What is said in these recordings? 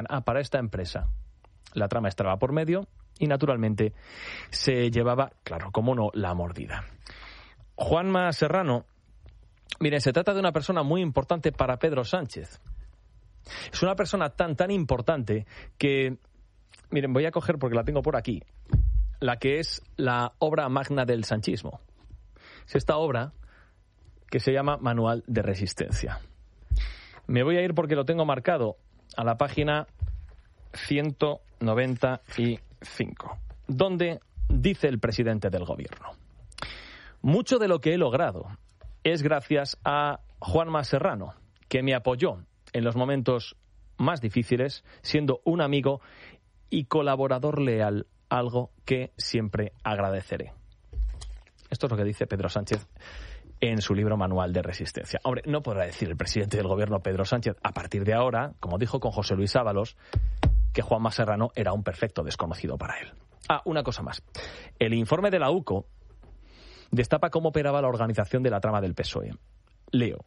para esta empresa. La trama estaba por medio y, naturalmente, se llevaba, claro, cómo no, la mordida. Juanma Serrano, miren, se trata de una persona muy importante para Pedro Sánchez. Es una persona tan importante que, miren, voy a coger porque la tengo por aquí, la que es la obra magna del sanchismo. Es esta obra que se llama Manual de Resistencia. Me voy a ir porque lo tengo marcado a la página 195, donde dice el presidente del gobierno: mucho de lo que he logrado es gracias a Juanma Serrano, que me apoyó en los momentos más difíciles, siendo un amigo y colaborador leal, algo que siempre agradeceré. Esto es lo que dice Pedro Sánchez en su libro Manual de Resistencia. Hombre, no podrá decir el presidente del gobierno, Pedro Sánchez, a partir de ahora, como dijo con José Luis Ábalos, que Juanma Serrano era un perfecto desconocido para él. Una cosa más. El informe de la UCO destapa cómo operaba la organización de la trama del PSOE. Leo.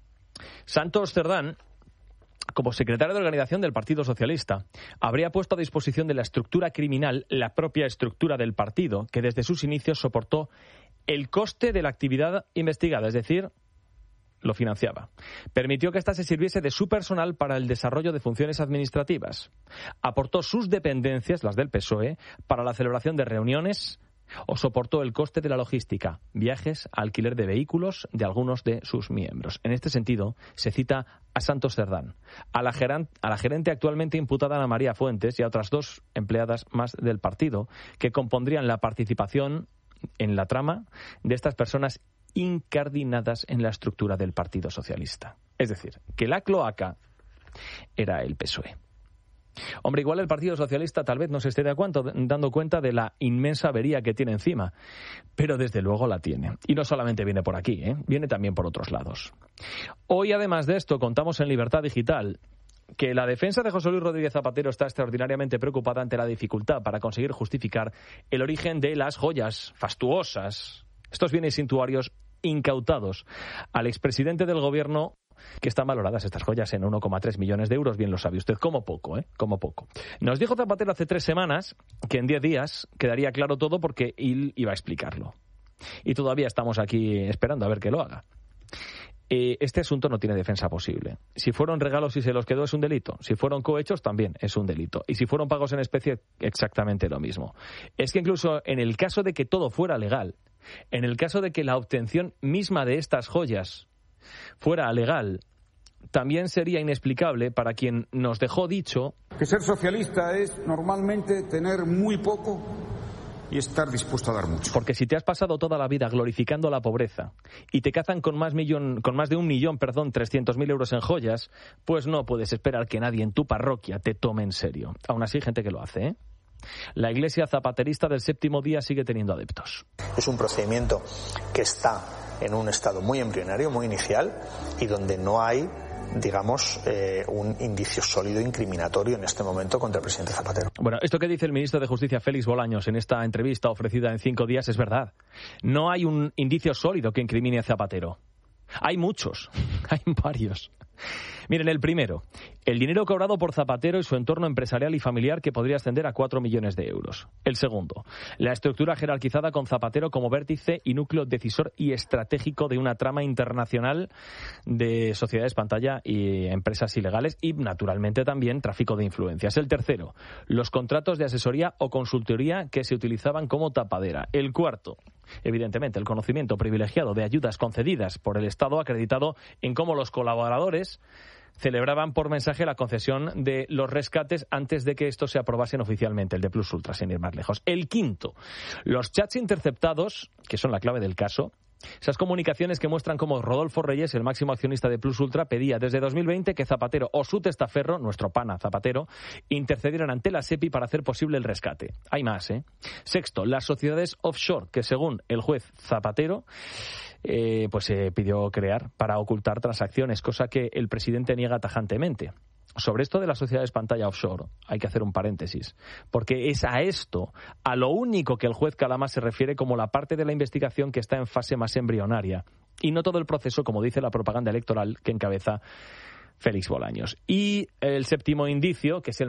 Santos Cerdán, como secretario de organización del Partido Socialista, habría puesto a disposición de la estructura criminal la propia estructura del partido, que desde sus inicios soportó el coste de la actividad investigada, es decir, lo financiaba. Permitió que ésta se sirviese de su personal para el desarrollo de funciones administrativas. Aportó sus dependencias, las del PSOE, para la celebración de reuniones, o soportó el coste de la logística, viajes, alquiler de vehículos de algunos de sus miembros. En este sentido, se cita a Santos Cerdán, a la gerente actualmente imputada Ana María Fuentes y a otras 2 empleadas más del partido, que compondrían la participación en la trama de estas personas incardinadas en la estructura del Partido Socialista. Es decir, que la cloaca era el PSOE. Hombre, igual el Partido Socialista tal vez no se esté dando cuenta de la inmensa avería que tiene encima, pero desde luego la tiene. Y no solamente viene por aquí, viene también por otros lados. Hoy, además de esto, contamos en Libertad Digital que la defensa de José Luis Rodríguez Zapatero está extraordinariamente preocupada ante la dificultad para conseguir justificar el origen de las joyas fastuosas, estos bienes suntuarios incautados al expresidente del gobierno, que están valoradas estas joyas en 1,3 millones de euros, bien lo sabe usted, como poco, como poco. Nos dijo Zapatero hace 3 semanas que en 10 días quedaría claro todo porque él iba a explicarlo. Y todavía estamos aquí esperando a ver que lo haga. Este asunto no tiene defensa posible. Si fueron regalos y se los quedó es un delito. Si fueron cohechos también es un delito. Y si fueron pagos en especie, exactamente lo mismo. Es que incluso en el caso de que todo fuera legal, en el caso de que la obtención misma de estas joyas fuera legal, también sería inexplicable para quien nos dejó dicho que ser socialista es normalmente tener muy poco y estar dispuesto a dar mucho. Porque si te has pasado toda la vida glorificando la pobreza y te cazan con más de 1.300.000 euros en joyas, pues no puedes esperar que nadie en tu parroquia te tome en serio. Aún así hay gente que lo hace, La iglesia zapaterista del Séptimo Día sigue teniendo adeptos. Es un procedimiento que está en un estado muy embrionario, muy inicial, y donde no hay, digamos, un indicio sólido incriminatorio en este momento contra el presidente Zapatero. Bueno, esto que dice el ministro de Justicia, Félix Bolaños, en esta entrevista ofrecida en 5 días es verdad. No hay un indicio sólido que incrimine a Zapatero. Hay muchos, hay varios. Miren, el primero, el dinero cobrado por Zapatero y su entorno empresarial y familiar, que podría ascender a 4 millones de euros. El segundo, la estructura jerarquizada con Zapatero como vértice y núcleo decisor y estratégico de una trama internacional de sociedades pantalla y empresas ilegales y, naturalmente, también tráfico de influencias. El tercero, los contratos de asesoría o consultoría que se utilizaban como tapadera. El cuarto, evidentemente, el conocimiento privilegiado de ayudas concedidas por el Estado acreditado en cómo los colaboradores celebraban por mensaje la concesión de los rescates antes de que estos se aprobasen oficialmente, el de Plus Ultra, sin ir más lejos. El quinto, los chats interceptados, que son la clave del caso, esas comunicaciones que muestran cómo Rodolfo Reyes, el máximo accionista de Plus Ultra, pedía desde 2020 que Zapatero o su testaferro, nuestro pana Zapatero, intercedieran ante la SEPI para hacer posible el rescate. Hay más, Sexto, las sociedades offshore, que según el juez Zapatero, pues se pidió crear para ocultar transacciones, cosa que el presidente niega tajantemente. Sobre esto de las sociedades pantalla offshore hay que hacer un paréntesis, porque es a esto, a lo único que el juez Calama se refiere como la parte de la investigación que está en fase más embrionaria, y no todo el proceso, como dice la propaganda electoral que encabeza Félix Bolaños. Y el séptimo indicio, que es el